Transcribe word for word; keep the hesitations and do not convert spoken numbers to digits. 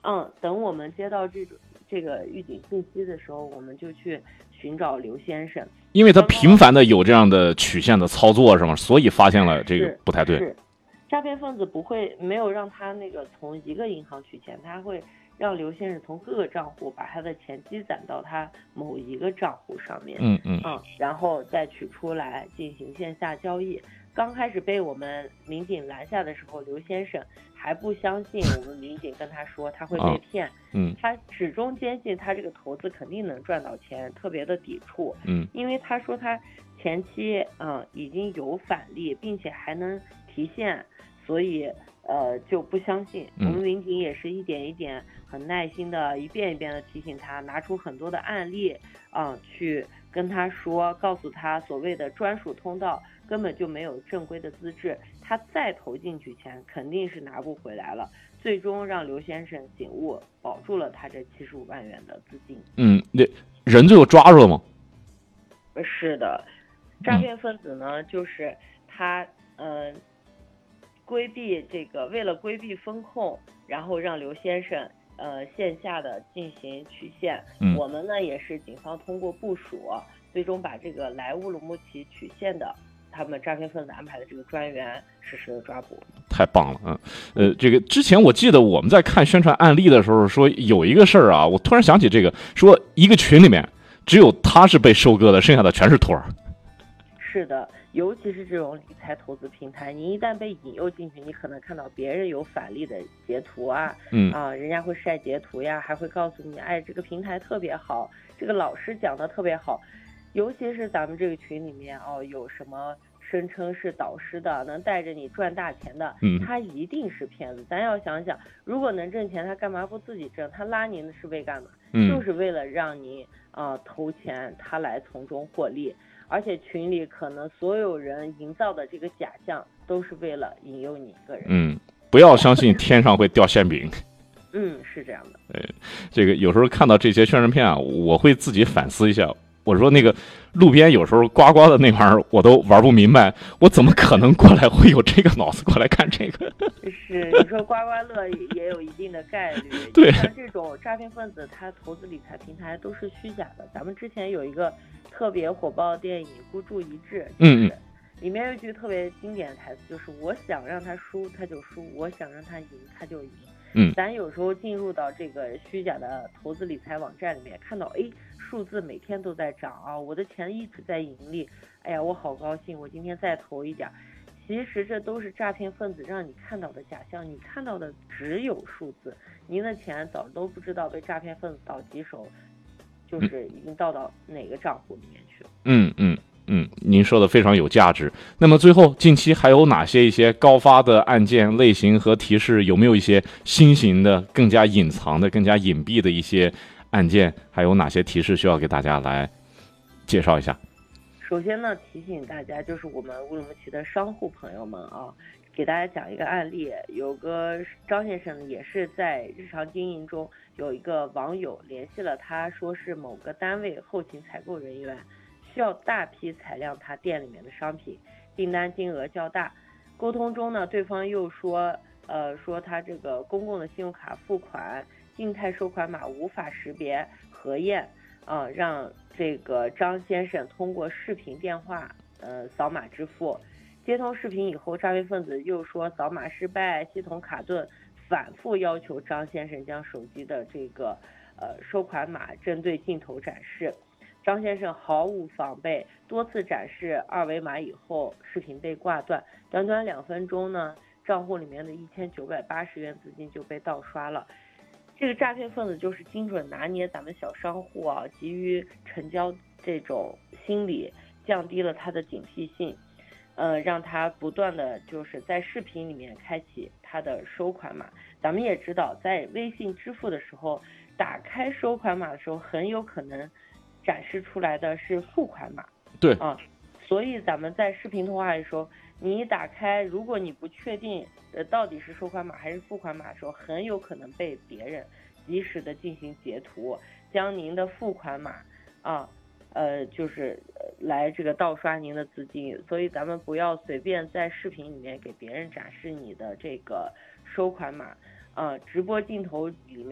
嗯，等我们接到这种这个预警信息的时候，我们就去寻找刘先生， 因为他频繁的有这样的曲线的操作是吗？所以发现了这个不太对。 是，诈骗分子不会没有让他那个从一个银行取钱，他会让刘先生从各个账户把他的钱积攒到他某一个账户上面， 嗯嗯嗯，然后再取出来进行线下交易。刚开始被我们民警拦下的时候，刘先生还不相信我们民警跟他说他会被骗， 啊、嗯， 他始终坚信他这个投资肯定能赚到钱，特别的抵触， 嗯， 因为他说他前期嗯已经有返利，并且还能提现，所以呃就不相信。 嗯、 我们民警也是一点一点很耐心的，一遍一遍的提醒他，拿出很多的案例啊、嗯，去跟他说，告诉他所谓的专属通道根本就没有正规的资质，他再投进去钱肯定是拿不回来了。最终让刘先生醒悟，保住了他这七十五万元的资金。 嗯，那人最后抓住了吗？ 是的，诈骗分子呢，嗯、就是他嗯、呃、规避这个，为了规避风控，然后让刘先生呃线下的进行取现。 嗯， 我们呢也是警方通过部署，最终把这个来乌鲁木齐取现的他们诈骗分子安排的这个专员实施了抓捕。 太棒了，嗯，呃，这个之前我记得我们在看宣传案例的时候说有一个事儿啊，我突然想起这个，说一个群里面只有他是被收割的，剩下的全是托儿。 是的，尤其是这种理财投资平台，你一旦被引诱进去，你可能看到别人有返利的截图啊， 嗯啊，人家会晒截图呀，还会告诉你，哎，这个平台特别好，这个老师讲的特别好，尤其是咱们这个群里面哦，有什么声称是导师的，能带着你赚大钱的， 嗯， 他一定是骗子。咱要想想，如果能挣钱，他干嘛不自己挣？他拉您是为干嘛？ 嗯， 就是为了让您啊、呃、投钱，他来从中获利。而且群里可能所有人营造的这个假象，都是为了引诱你一个人。 嗯，不要相信天上会掉馅饼。 嗯，是这样的。 呃，这个有时候看到这些宣传片啊，我会自己反思一下。我说那个路边有时候呱呱的那玩意儿，我都玩不明白，我怎么可能过来会有这个脑子过来看这个？ 是，你说刮刮乐也有一定的概率。 对， 像这种诈骗分子，他投资理财平台都是虚假的。咱们之前有一个特别火爆的电影《孤注一掷》， 嗯嗯， 里面有一句特别经典的台词，就是我想让他输他就输，我想让他赢他就赢。 嗯， 咱有时候进入到这个虚假的投资理财网站里面，看到哎数字每天都在涨啊，我的钱一直在盈利，哎呀我好高兴，我今天再投一点。其实这都是诈骗分子让你看到的假象，你看到的只有数字，您的钱早都不知道被诈骗分子到几手，就是已经到到哪个账户里面去了。 嗯嗯嗯，您说的非常有价值。那么最后，近期还有哪些一些高发的案件类型和提示？有没有一些新型的、更加隐藏的、更加隐蔽的一些案件？还有哪些提示需要给大家来介绍一下？ 首先呢，提醒大家，就是我们乌鲁木齐的商户朋友们啊，给大家讲一个案例。有个张先生也是在日常经营中，有一个网友联系了他，说是某个单位后勤采购人员，需要大批采量他店里面的商品，订单金额较大。沟通中呢，对方又说，呃，说他这个公共的信用卡付款静态收款码无法识别核验，啊、呃，让这个张先生通过视频电话，呃，扫码支付。接通视频以后，诈骗分子又说扫码失败，系统卡顿，反复要求张先生将手机的这个呃收款码针对镜头展示。张先生毫无防备，多次展示二维码以后，视频被挂断。短短两分钟呢，账户里面的一千九百八十元资金就被盗刷了。这个诈骗分子就是精准拿捏咱们小商户啊急于成交这种心理，降低了他的警惕性，呃，让他不断的就是在视频里面开启他的收款码。咱们也知道，在微信支付的时候，打开收款码的时候，很有可能展示出来的是付款码。 对啊，所以咱们在视频通话的时候，你一打开，如果你不确定呃到底是收款码还是付款码的时候，很有可能被别人及时的进行截图，将您的付款码啊呃就是来这个盗刷您的资金。所以咱们不要随便在视频里面给别人展示你的这个收款码啊，直播镜头里面